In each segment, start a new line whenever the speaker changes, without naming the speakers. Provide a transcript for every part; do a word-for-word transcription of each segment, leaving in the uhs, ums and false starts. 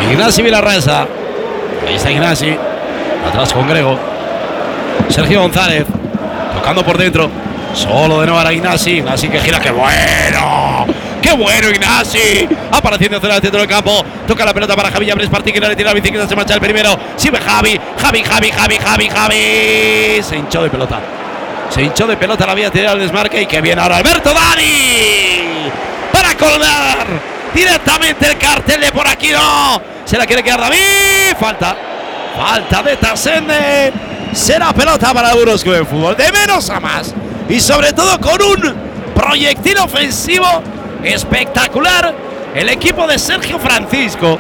Ignasi Vilarrasa. Ahí está Ignasi. Atrás con Grego. Sergio González. Tocando por dentro. Solo de nuevo para Ignasi. Ignasi que gira. ¡Qué bueno! ¡Qué bueno Ignasi! Apareciendo hacia el centro del campo. Toca la pelota para Javi Llabrés. Partí que no le tira la bicicleta. Se marcha el primero. Sigue Javi. Javi, Javi, Javi, Javi, Javi. Se hinchó de pelota. Se hinchó de pelota. La había tirado al desmarque. Y que viene ahora Alberto Dani. Para colgar directamente el cartel de por aquí. No. Se la quiere quedar David. Falta. Falta de Tasende. Será pelota para Burgos Club de Fútbol. De menos a más. Y sobre todo con un proyectil ofensivo espectacular. El equipo de Sergio Francisco.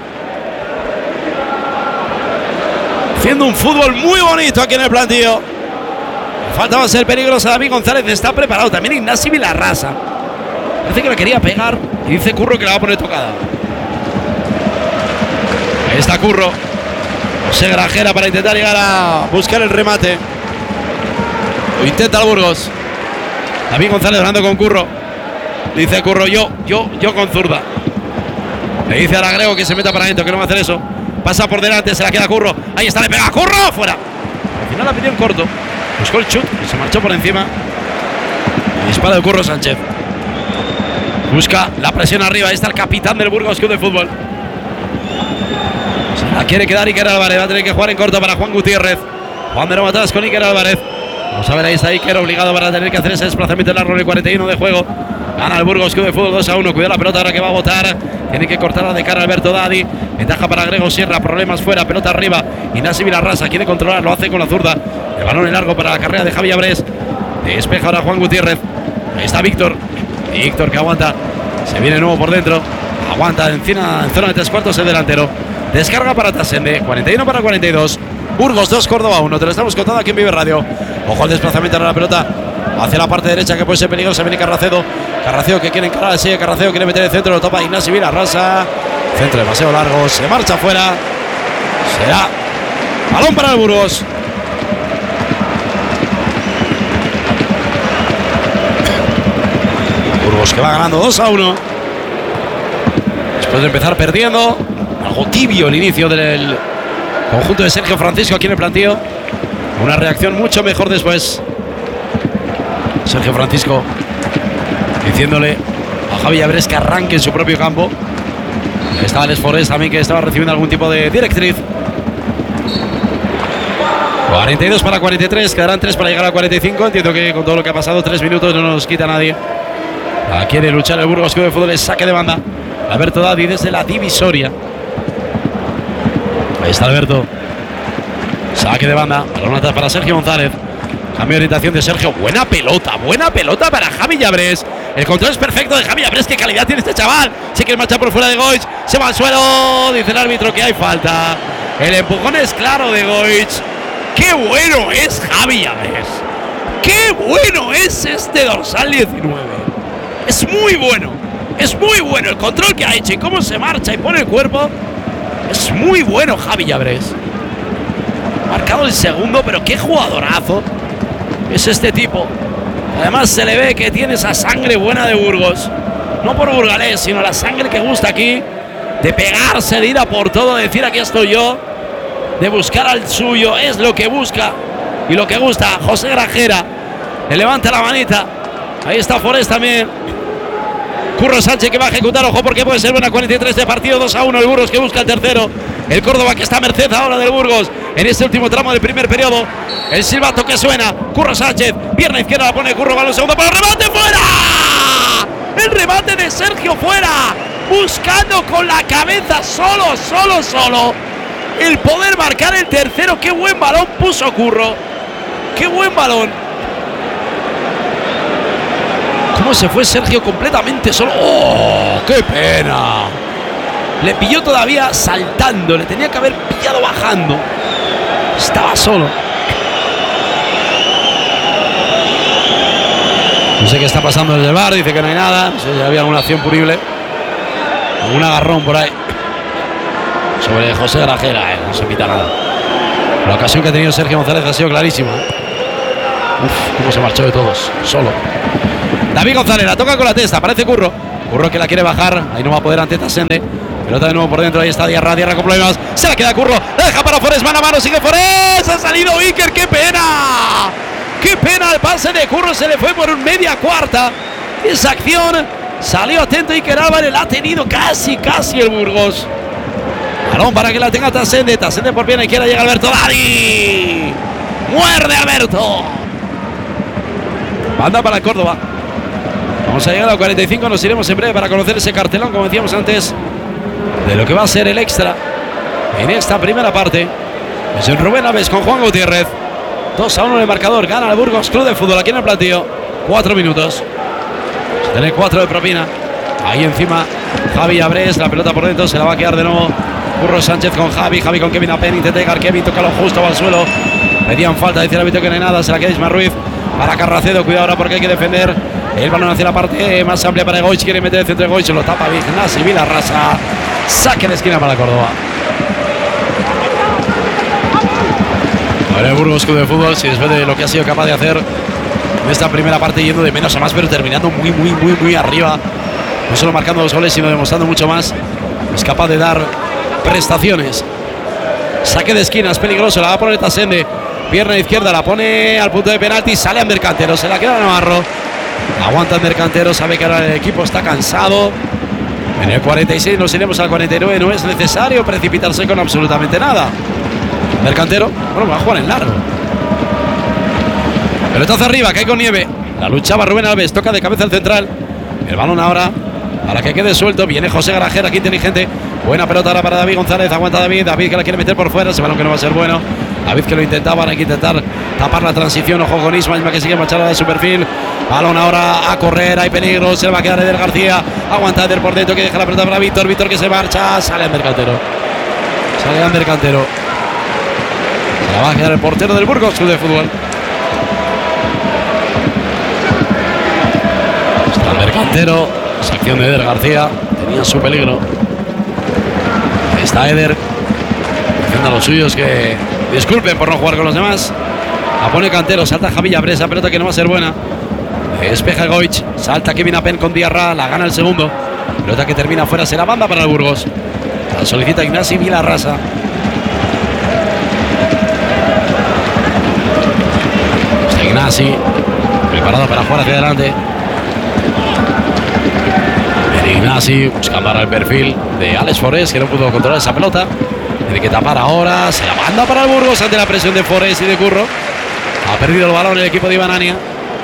Haciendo un fútbol muy bonito aquí en el plantillo. Faltaba ser peligroso. David González está preparado. También Ignasi Vilarrasa. Parece que la quería pegar. Y dice Curro que la va a poner tocada. Ahí está Curro. José Grajera para intentar llegar a buscar el remate. Lo intenta el Burgos. David González hablando con Curro. Dice Curro, yo, yo, yo con zurda. Le dice al Agrego que se meta para adentro, que no va a hacer eso. Pasa por delante, se la queda Curro. Ahí está, le pega a Curro, fuera. Al final la pidió en corto. Buscó el chut y se marchó por encima. Y dispara el Curro Sánchez. Busca la presión arriba. Ahí está el capitán del Burgos Club de Fútbol. Se la quiere quedar Iker Álvarez. Va a tener que jugar en corto para Juan Gutiérrez. Juan de nuevo atrás con Iker Álvarez. Vamos a ver, ahí está Iker obligado para tener que hacer ese desplazamiento en la ronda cuarenta y uno de juego. Gana el Burgos Club de Fútbol dos a uno. Cuida la pelota ahora que va a botar. Tiene que cortarla de cara a Alberto Dadi. Ventaja para Grego Sierra. Problemas fuera. Pelota arriba. Ignasi Vilarrasa quiere controlar. Lo hace con la zurda. El balón en largo para la carrera de Javi Llabrés. Despeja ahora Juan Gutiérrez. Ahí está Víctor. Víctor que aguanta. Se viene de nuevo por dentro. Aguanta en zona, en zona de tres cuartos el delantero. Descarga para Tasende. cuarenta y uno para cuarenta y dos. Burgos dos, Córdoba uno. Te lo estamos contando aquí en Vive Radio. Ojo al desplazamiento de la pelota hacia la parte derecha que puede ser peligrosa. Viene Carracedo. Carracedo que quiere encarar. Sigue Carracedo. Quiere meter el centro. Lo topa Ignasi Vilarrasa. Centro demasiado largo. Se marcha fuera. Será balón para el Burgos. Burgos que va ganando dos a uno. Después de empezar perdiendo. Algo tibio el inicio del conjunto de Sergio Francisco aquí en el plantío. Una reacción mucho mejor después. Sergio Francisco diciéndole a Javi Llabrés que arranque en su propio campo. Estaba Les Forest también, que estaba recibiendo algún tipo de directriz. cuarenta y dos para cuarenta y tres, quedarán tres para llegar a cuarenta y cinco. Entiendo que con todo lo que ha pasado, tres minutos no nos quita nadie. La quiere luchar el Burgos Club de Fútbol, es saque de banda. Alberto Dadi desde la divisoria. Ahí está Alberto. Saque de banda. Balón atrás para Sergio González. Cambio de orientación de Sergio. Buena pelota, buena pelota para Javi Llabrés. El control es perfecto de Javi Llabrés. Qué calidad tiene este chaval. Se quiere marchar por fuera de Goich. Se va al suelo. Dice el árbitro que hay falta. El empujón es claro de Goich. Qué bueno es Javi Llabrés. Qué bueno es este dorsal diecinueve. Es muy bueno. Es muy bueno el control que ha hecho y cómo se marcha y pone el cuerpo. Es muy bueno Javi Llabrés. Marcado el segundo, pero qué jugadorazo es este tipo. Además se le ve que tiene esa sangre buena de Burgos. No por burgalés, sino la sangre que gusta aquí. De pegarse, de ir a por todo, de decir aquí estoy yo. De buscar al suyo, es lo que busca y lo que gusta. José Grajera le levanta la manita. Ahí está Forest también. Curro Sánchez que va a ejecutar, ojo porque puede ser buena. Cuarenta y tres de partido, dos a uno. El Burgos que busca el tercero. El Córdoba que está a merced ahora del Burgos en este último tramo del primer periodo. El silbato que suena. Curro Sánchez, pierna izquierda la pone Curro, balón segundo para el remate, fuera. El remate de Sergio fuera. Buscando con la cabeza solo, solo, solo el poder marcar el tercero. Qué buen balón puso Curro. Qué buen balón. Cómo se fue Sergio completamente solo. ¡Oh, qué pena! Le pilló todavía saltando. Le tenía que haber pillado bajando. Estaba solo. No sé qué está pasando desde el bar. Dice que no hay nada. No sé si había alguna acción punible. Algún agarrón por ahí sobre José Grajera. Eh, no se pita nada. La ocasión que ha tenido Sergio González ha sido clarísima. Uf, cómo se marchó de todos. Solo. David González la toca con la testa. Parece Curro. Curro que la quiere bajar. Ahí no va a poder ante Tasende. Pelota de nuevo por dentro, ahí está Diarra, Diarra con problemas. Se la queda Curro, la deja para Forés, mano a mano, sigue Forés. Ha salido Iker, qué pena. Qué pena el pase de Curro, se le fue por un media cuarta. Esa acción, salió atento Iker Álvarez, la ha tenido casi, casi el Burgos. Balón para que la tenga Tasende, Tasende por pierna izquierda, llega Alberto Dadi. Muerde Alberto. Banda para Córdoba. Vamos a llegar a los cuarenta y cinco, nos iremos en breve para conocer ese cartelón, como decíamos antes, de lo que va a ser el extra en esta primera parte. Es el Rubén Alves con Juan Gutiérrez. dos a uno en el marcador, gana el Burgos Club de Fútbol aquí en el platillo. cuatro minutos. Se tiene cuatro de propina. Ahí encima Javi Abrés, la pelota por dentro, se la va a quedar de nuevo Curro Sánchez con Javi, Javi con Kevin Apen, intenta llegar Kevin, toca lo justo, va al suelo. Pedían falta, dice el árbitro que no hay nada, se la queda Isma Ruiz para Carracedo, cuidado ahora porque hay que defender. El balón hacia la parte más amplia para Egoich, quiere meter el centro de Egoich, lo tapa Vignasi Vilarrasa. Saque de esquina para Córdoba. Ahora el Burgos Club de Fútbol, si después de lo que ha sido capaz de hacer en esta primera parte, yendo de menos a más, pero terminando muy, muy, muy, muy arriba. No solo marcando los goles, sino demostrando mucho más. Es capaz de dar prestaciones. Saque de esquina, es peligroso, la va a poner Tasende. Pierna izquierda, la pone al punto de penalti, sale Ander Cantero, se la queda Navarro. Aguanta Ander Cantero, sabe que ahora el equipo está cansado. En el cuarenta y seis nos iremos al cuarenta y nueve, no es necesario precipitarse con absolutamente nada. Ander Cantero, bueno, va a jugar en largo. Pelotazo arriba, cae con nieve. La luchaba Rubén Alves, toca de cabeza el central. El balón ahora para que quede suelto. Viene José Grajera, aquí inteligente. Buena pelota ahora para David González. Aguanta David. David que la quiere meter por fuera. Ese balón que no va a ser bueno. David que lo intentaba. Hay que intentar tapar la transición. Ojo con Isma. Isma que sigue marchando de su perfil. Balón ahora a correr. Hay peligro. Se le va a quedar Eder García. Aguanta Eder por dentro. Que deja la pelota para Víctor. Víctor que se marcha. Sale Ander Cantero. Sale Ander Cantero. Se la va a quedar el portero del Burgos Club de Fútbol. Está Ander Cantero. Sección de Eder García. Tenía su peligro. Ahí está Eder. Haciendo a los suyos que disculpen por no jugar con los demás. La pone Cantero. Salta Javi Abrés. Esa pelota que no va a ser buena. Despeja Goich. Salta Kevin Apen con Diarra. La gana el segundo. Pelota que termina fuera. Será banda para el Burgos. La solicita Ignasi Vilarrasa. Está Ignasi. Preparado para jugar hacia adelante. Ignasi buscando ahora el perfil de Alex Forés, que no pudo controlar esa pelota. Tiene que tapar ahora. Se la manda para el Burgos ante la presión de Forés y de Curro. Ha perdido el balón el equipo de Ibanania.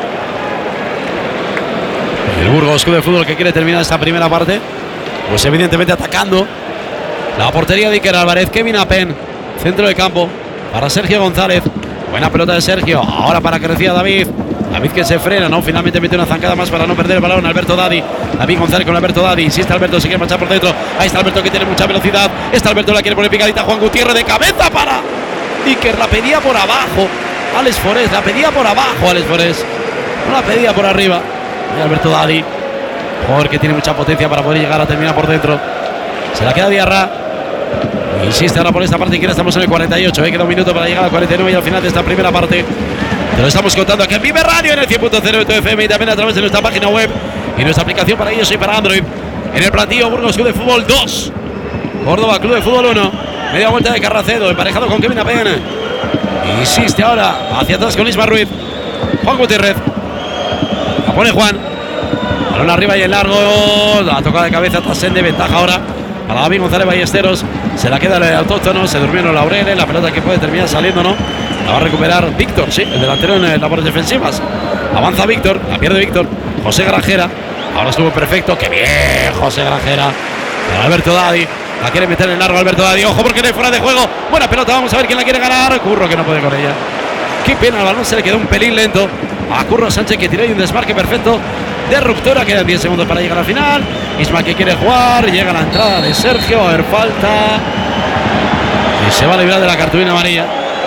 El Burgos Club de Fútbol que quiere terminar esta primera parte, pues evidentemente atacando la portería de Iker Álvarez. Kevin Apen, centro de campo para Sergio González. Buena pelota de Sergio. Ahora para que reciba David. David que se frena, ¿no? Finalmente mete una zancada más para no perder el balón. Alberto Dadi. David González con Alberto Dadi. Insiste Alberto, se quiere marchar por dentro. Ahí está Alberto que tiene mucha velocidad. Está Alberto, la quiere poner picadita. Juan Gutiérrez de cabeza para Iker. La pedía por abajo. Alex Forés, la pedía por abajo Alex Forés. No la pedía por arriba. Y Alberto Dadi. Jugador que tiene mucha potencia para poder llegar a terminar por dentro. Se la queda Diarra. Insiste ahora por esta parte izquierda. Estamos en el cuarenta y ocho. ¿eh? Queda un minuto para llegar al cuarenta y nueve y al final de esta primera parte. Te lo estamos contando aquí en Vive Radio en el cien punto cero de tu F M y también a través de nuestra página web y nuestra aplicación para ellos y para Android. En el platillo Burgos Club de Fútbol dos, Córdoba Club de Fútbol uno. Media vuelta de Carracedo, emparejado con Kevin Apen. Insiste ahora hacia atrás con Isma Ruiz. Juan Gutiérrez. La pone Juan. Balón arriba y en largo. La toca de cabeza Tasende. Ventaja ahora para David González Ballesteros. Se la queda el autóctono. Se durmió en los laureles. La pelota que puede terminar saliendo, ¿no? La va a recuperar Víctor, sí, el delantero en labores defensivas. Avanza Víctor, la pierde Víctor. José Grajera, ahora estuvo perfecto. ¡Qué bien, José Grajera! Para Alberto Dadi, la quiere meter en largo Alberto Dadi. Ojo porque no hay fuera de juego. Buena pelota, vamos a ver quién la quiere ganar. Curro que no puede con ella. Qué pena, el balón se le quedó un pelín lento a Curro Sánchez que tiró y un desmarque perfecto de ruptura. Quedan diez segundos para llegar al final. Isma que quiere jugar, llega la entrada de Sergio, va a haber falta. Y se va a librar de la cartulina amarilla.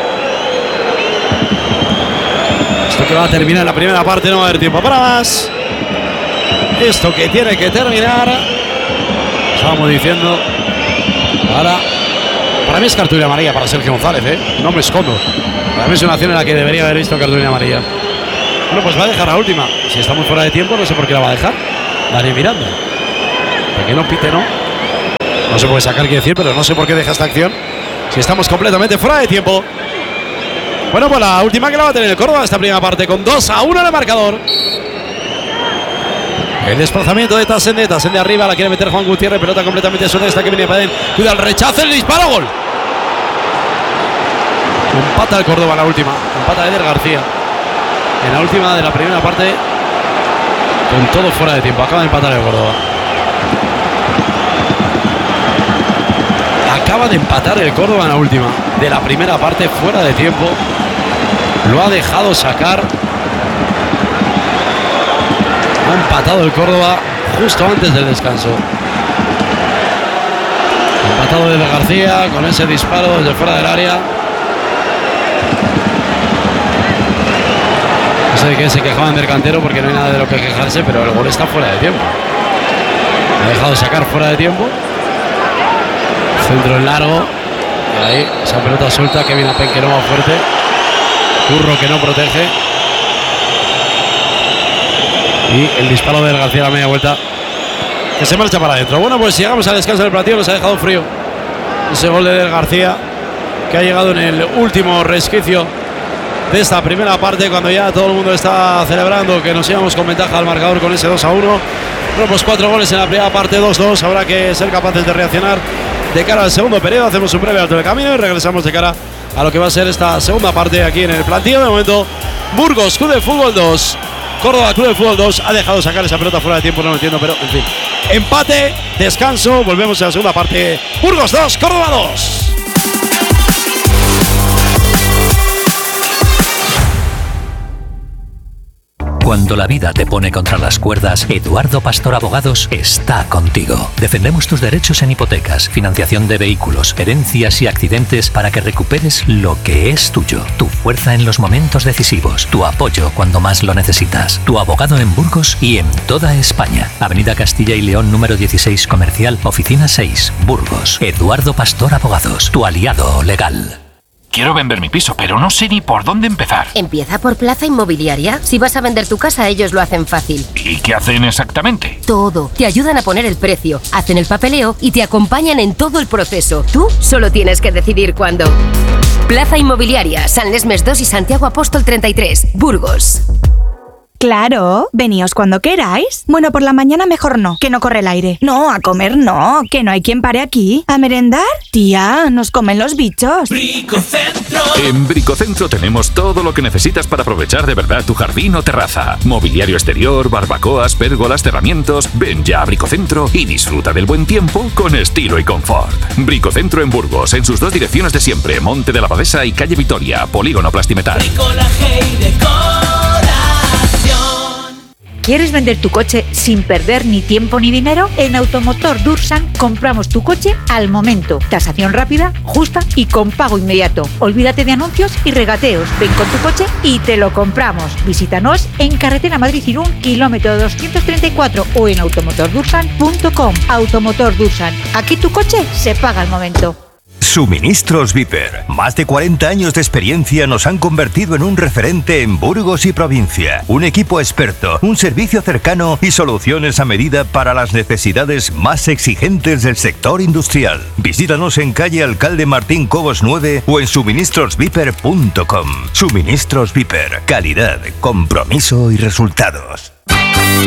Esto que va a terminar la primera parte, no va a haber tiempo para más. Esto que tiene que terminar. Estábamos diciendo. Para, para mí es cartulina amarilla para Sergio González, ¿eh? No me escondo. Para mí es una acción en la que debería haber visto cartulina amarilla. Bueno, pues va a dejar la última. Si estamos fuera de tiempo, no sé por qué la va a dejar. Dani Miranda. Para que no pite, ¿no? No se puede sacar, quiere decir, pero no sé por qué deja esta acción. Si estamos completamente fuera de tiempo. Bueno, pues la última que la va a tener el Córdoba esta primera parte con dos a uno en el marcador. El desplazamiento de Tasende, Tasende arriba, la quiere meter Juan Gutiérrez, pelota completamente suelta, esta que viene para él. Cuida el rechazo, el disparo, gol. Empata el Córdoba la última, empata Eder García. En la última de la primera parte, con todo fuera de tiempo, acaba de empatar el Córdoba. Acaba de empatar el Córdoba en la última de la primera parte, fuera de tiempo. Lo ha dejado sacar. Ha empatado el Córdoba justo antes del descanso. Empatado de García con ese disparo desde fuera del área. No sé de qué se quejaban del cantero porque no hay nada de lo que quejarse, pero el gol está fuera de tiempo. Ha dejado sacar fuera de tiempo. Centro en largo. Y ahí, esa pelota suelta. Kevin Apen que no va fuerte. Curro que no protege. Y el disparo de García a la media vuelta, que se marcha para adentro. Bueno, pues llegamos al descanso del partido. Nos ha dejado frío ese gol de García, que ha llegado en el último resquicio de esta primera parte, cuando ya todo el mundo está celebrando que nos íbamos con ventaja al marcador con ese dos a uno. Bueno, pues cuatro goles en la primera parte, dos dos. Habrá que ser capaces de reaccionar de cara al segundo periodo. Hacemos un breve alto de camino y regresamos de cara a lo que va a ser esta segunda parte aquí en el plantillo. De momento, Burgos Club de Fútbol dos, Córdoba Club de Fútbol dos. Ha dejado sacar esa pelota fuera de tiempo, no lo entiendo, pero en fin. Empate, descanso, volvemos a la segunda parte. Burgos dos, Córdoba dos.
Cuando la vida te pone contra las cuerdas, Eduardo Pastor Abogados está contigo. Defendemos tus derechos en hipotecas, financiación de vehículos, herencias y accidentes para que recuperes lo que es tuyo. Tu fuerza en los momentos decisivos, tu apoyo cuando más lo necesitas. Tu abogado en Burgos y en toda España. Avenida Castilla y León número dieciséis Comercial, Oficina seis, Burgos. Eduardo Pastor Abogados, tu aliado legal.
Quiero vender mi piso, pero no sé ni por dónde empezar.
Empieza por Plaza Inmobiliaria. Si vas a vender tu casa, ellos lo hacen fácil.
¿Y qué hacen exactamente?
Todo. Te ayudan a poner el precio, hacen el papeleo y te acompañan en todo el proceso. Tú solo tienes que decidir cuándo. Plaza Inmobiliaria, San Lesmes dos y Santiago Apóstol treinta y tres, Burgos.
Claro, veníos cuando queráis. Bueno, por la mañana mejor no, que no corre el aire. No, a comer no, que no hay quien pare aquí. ¿A merendar? Tía, nos comen los bichos.
Bricocentro. En Bricocentro tenemos todo lo que necesitas para aprovechar de verdad tu jardín o terraza. Mobiliario exterior, barbacoas, pérgolas, cerramientos. Ven ya a Bricocentro y disfruta del buen tiempo con estilo y confort. Bricocentro en Burgos, en sus dos direcciones de siempre, Monte de la Abadesa y Calle Vitoria, Polígono Plastimetal.
Bricolaje y decoración.
¿Quieres vender tu coche sin perder ni tiempo ni dinero? En Automotor Dursan compramos tu coche al momento. Tasación rápida, justa y con pago inmediato. Olvídate de anuncios y regateos. Ven con tu coche y te lo compramos. Visítanos en Carretera Madrid-Irún, kilómetro doscientos treinta y cuatro o en automotor dursan punto com. Automotor Dursan. Aquí tu coche se paga al momento.
Suministros Viper. Más de cuarenta años de experiencia nos han convertido en un referente en Burgos y provincia. Un equipo experto, un servicio cercano y soluciones a medida para las necesidades más exigentes del sector industrial. Visítanos en calle Alcalde Martín Cobos nueve o en suministros viper punto com. Suministros Viper. Calidad, compromiso y resultados.